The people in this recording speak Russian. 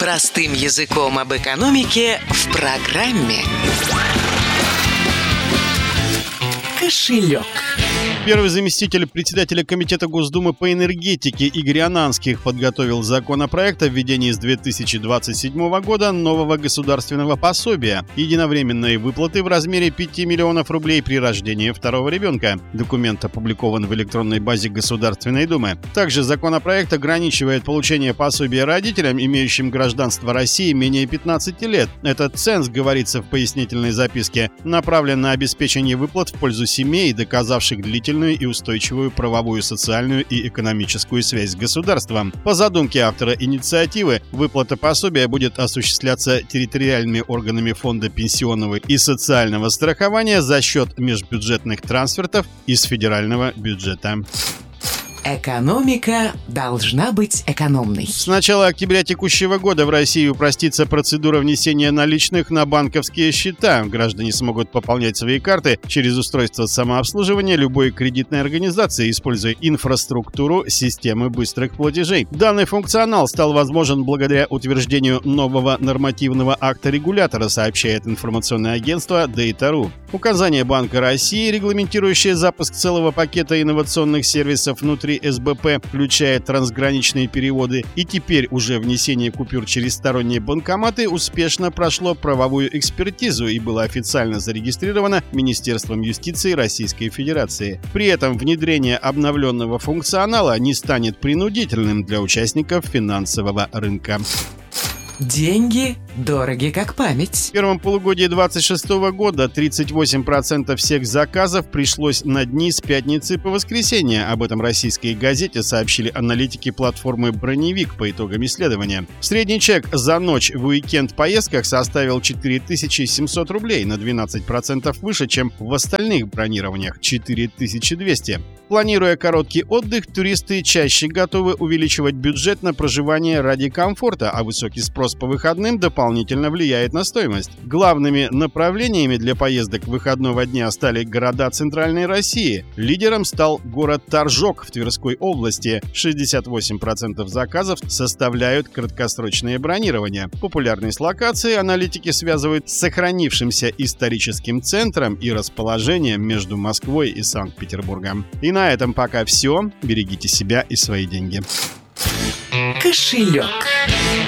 Простым языком об экономике в программе «Кошелек». Первый заместитель председателя Комитета Госдумы по энергетике Игорь Ананских подготовил законопроект о введении с 2027 года нового государственного пособия – единовременной выплаты в размере 5 миллионов рублей при рождении второго ребенка. Документ опубликован в электронной базе Государственной Думы. Также законопроект ограничивает получение пособия родителям, имеющим гражданство России менее 15 лет. Этот ценз, говорится в пояснительной записке, направлен на обеспечение выплат в пользу семей, доказавших длительную и устойчивую правовую, социальную и экономическую связь с государством. По задумке автора инициативы, выплата пособия будет осуществляться территориальными органами Фонда пенсионного и социального страхования за счет межбюджетных трансфертов из федерального бюджета. Экономика должна быть экономной. С начала октября текущего года в России упростится процедура внесения наличных на банковские счета. Граждане смогут пополнять свои карты через устройство самообслуживания любой кредитной организации, используя инфраструктуру системы быстрых платежей. Данный функционал стал возможен благодаря утверждению нового нормативного акта регулятора, сообщает информационное агентство Data.ru. Указание Банка России, регламентирующее запуск целого пакета инновационных сервисов внутри СБП, включая трансграничные переводы, и теперь уже внесение купюр через сторонние банкоматы успешно прошло правовую экспертизу и было официально зарегистрировано Министерством юстиции Российской Федерации. При этом внедрение обновленного функционала не станет принудительным для участников финансового рынка. Деньги дороги как память. В первом полугодии 2026 года 38% всех заказов пришлось на дни с пятницы по воскресенье. Об этом российской газете сообщили аналитики платформы «Броневик» по итогам исследования. Средний чек за ночь в уикенд-поездках составил 4700 рублей, на 12% выше, чем в остальных бронированиях – 4200. Планируя короткий отдых, туристы чаще готовы увеличивать бюджет на проживание ради комфорта, а высокий спрос по выходным дополнительно влияет на стоимость. Главными направлениями для поездок выходного дня стали города Центральной России. Лидером стал город Торжок в Тверской области. 68% заказов составляют краткосрочное бронирование. Популярность локации аналитики связывают с сохранившимся историческим центром и расположением между Москвой и Санкт-Петербургом. И на этом пока все. Берегите себя и свои деньги. Кошелек.